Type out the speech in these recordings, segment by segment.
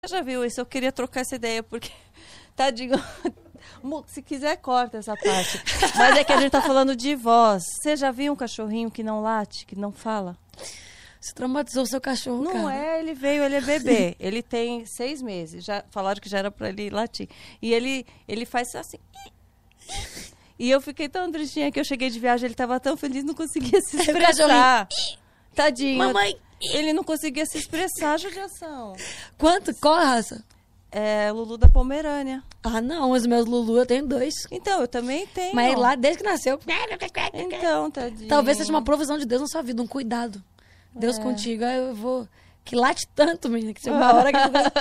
Você já viu isso? Eu queria trocar essa ideia, porque, tadinho, se quiser, corta essa parte. Mas é que a gente tá falando de voz. Você já viu um cachorrinho que não late, que não fala? Você traumatizou o seu cachorro, Não cara. ele é bebê. Ele tem 6 meses. Já falaram que já era pra ele latir. E ele faz assim. E eu fiquei tão tristinha que eu cheguei de viagem, ele tava tão feliz, não conseguia se expressar. Tadinho. Mamãe. Ele não conseguia se expressar, judiação. Quanto? Qual a raça? É Lulu da Pomerânia. Ah, não. Os meus Lulu eu tenho 2. Então, eu também tenho. Mas lá, desde que nasceu... Então, tadinho. Talvez seja uma provisão de Deus na sua vida, um cuidado. Deus contigo, aí eu vou... Que late tanto, menina, que uma hora que eu vou...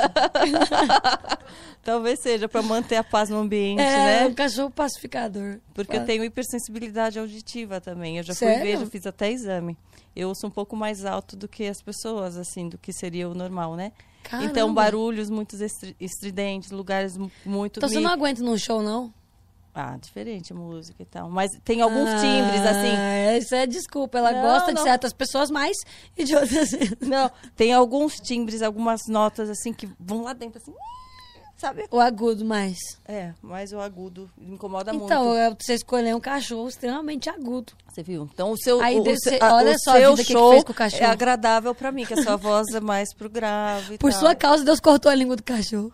Talvez seja pra manter a paz no ambiente, né? É, um cachorro pacificador. Porque eu tenho hipersensibilidade auditiva também. Eu já fui Sério? ver, já fiz até exame. Eu ouço um pouco mais alto do que as pessoas, assim, do que seria o normal, né? Caramba. Então, barulhos muito estridentes, lugares muito... Então você não aguenta num show, não? Ah, diferente a música e tal. Mas tem alguns timbres, assim... Isso é desculpa. Ela Não, gosta não. de certas pessoas mais e de outras... Não, tem alguns timbres, algumas notas, assim, que vão lá dentro, assim... Sabe? O agudo mais. É, mas o agudo incomoda Então, muito. você escolheu um cachorro extremamente agudo. Você viu? Então, o seu, Aí, o olha só a seu vida que show fez com o cachorro. é agradável pra mim, que a sua voz é mais pro grave e Por tal. sua causa, Deus cortou a língua do cachorro.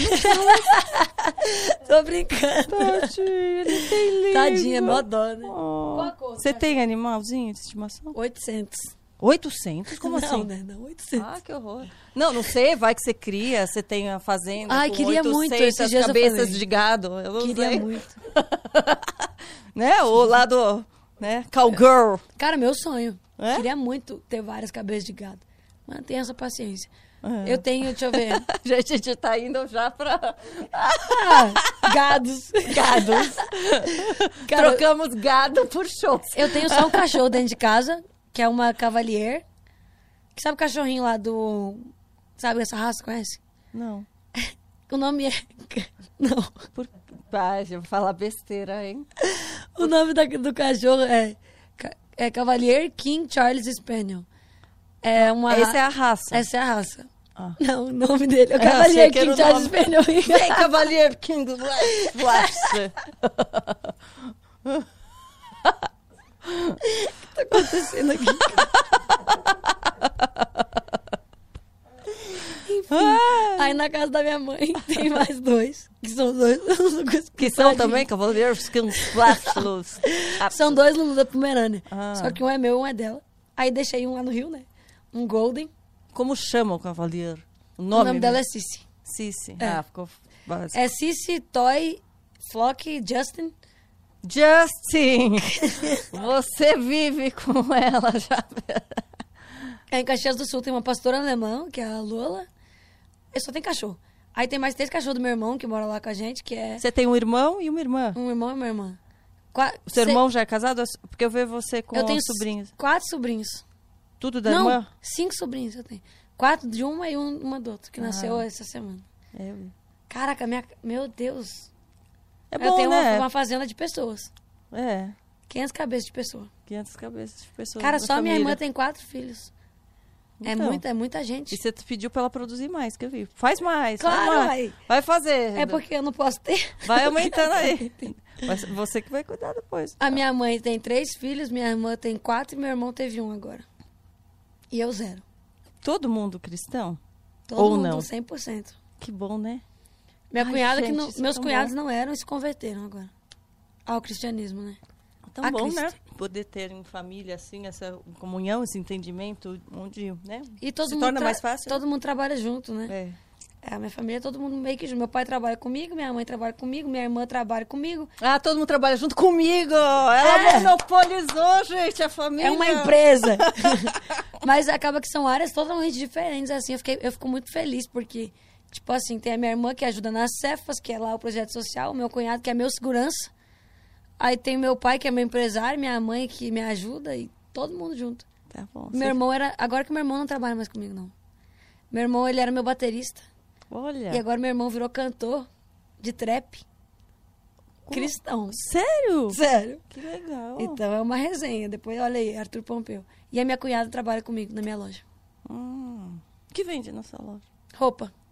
Tô brincando. Tadinho, ele tem língua. Tadinha, mó dó, né? Oh. Qual a cor do Você cachorro? tem animalzinho de estimação? 800. 800? Como não, assim? né? Não, 800. Ah, que horror. Não sei, vai que você cria, você tem a fazenda Ai, com queria 800 muito, esses dias eu cabeças falei. de gado. Eu não Queria sei. muito. Né? O lado, né? Cowgirl. Cara, meu sonho. É? Queria muito ter várias cabeças de gado. Mas tenha essa paciência. É. Eu tenho, deixa eu ver. A gente tá indo já pra... Gados. Gados. Cara, Trocamos gado por show. eu tenho só um cachorro dentro de casa, que é uma Cavalier. Que sabe o cachorrinho lá do... Sabe essa raça, conhece? Não. O nome é... Não. Pai, eu vou falar besteira, hein? O nome do cachorro é Cavalier King Charles Spaniel. É uma... Essa é a raça. Essa é a raça. Ah. Não, o nome dele é o Eu achei Cavalier que era King o Charles nome. Spaniel. Vem, Cavalier King Flash. O que tá acontecendo aqui? Enfim, aí na casa da minha mãe tem mais 2, que são 2. Que são também Cavalier King Flash. São 2 Lulu da Pomerânia. Ah. Só que um é meu e um é dela. Aí deixei um lá no Rio, né? Um Golden. Como chama o Cavalier? O O nome, nome dela é Cici. Cici. É. Ah, ficou básico. É Cici, Toy, Flock, Justin. Justin! Você vive com ela já. Aí em Caxias do Sul tem uma pastora alemã, que é a Lola. Eu só tenho cachorro. Aí tem mais 3 cachorros do meu irmão, que mora lá com a gente, que é Você tem um irmão e uma irmã. um irmão e uma irmã. O seu irmão já é casado? Porque eu vejo você com Eu tenho os sobrinhos. 4 sobrinhos. Tudo da Não, irmã? 5 sobrinhos eu tenho. 4 de uma e uma do outro, que nasceu essa semana. É, Caraca, meu Deus. é Eu bom, tenho né? uma fazenda de pessoas. É, 500 cabeças de pessoa. 500 cabeças de pessoas. Cara, da só minha família. irmã tem 4 filhos. Então. É muita gente. E você pediu pra ela produzir mais, que eu vi. Faz mais, Claro, faz mais. vai. Vai fazer. É porque eu não posso ter. Vai aumentando aí. Mas você que vai cuidar depois. A minha mãe tem 3 filhos, minha irmã tem 4 e meu irmão teve 1 agora. E eu 0. Todo mundo cristão? Todo Ou mundo não? 100%. Que bom, né? Minha Ai, cunhada, gente, que não, isso é meus tão cunhados bom. não eram e se converteram agora. Ao cristianismo, né? Tão A bom, Cristo. né? Poder ter em família, assim, essa comunhão, esse entendimento, onde, né? E todo Se mundo torna mais fácil. Todo mundo trabalha junto, né? É. É, a minha família, todo mundo meio que junto. Meu pai trabalha comigo, minha mãe trabalha comigo, minha irmã trabalha comigo. Ah, todo mundo trabalha junto comigo! Ela É. monopolizou, gente, a família. É uma empresa. Mas acaba que são áreas totalmente diferentes, assim. Eu fico muito feliz, porque, tipo assim, tem a minha irmã que ajuda nas Cefas, que é lá o projeto social, o meu cunhado que é meu segurança. Aí tem meu pai, que é meu empresário, minha mãe que me ajuda e todo mundo junto. Tá bom. Meu irmão era... Agora que meu irmão não trabalha mais comigo, não. Meu irmão, ele era meu baterista. Olha. E agora meu irmão virou cantor de trap. Cristão. Sério? Sério. Que legal. Então é uma resenha. Depois, olha aí, Arthur Pompeu. E a minha cunhada trabalha comigo na minha loja. Que vende na sua loja? Roupa.